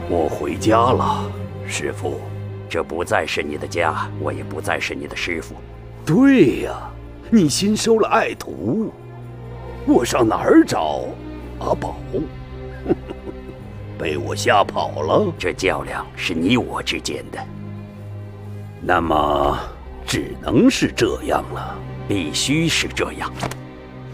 我回家了，师傅。这不再是你的家，我也不再是你的师傅。对呀，你新收了爱徒，我上哪儿找阿宝？被我吓跑了。这较量是你我之间的，那么只能是这样了，必须是这样。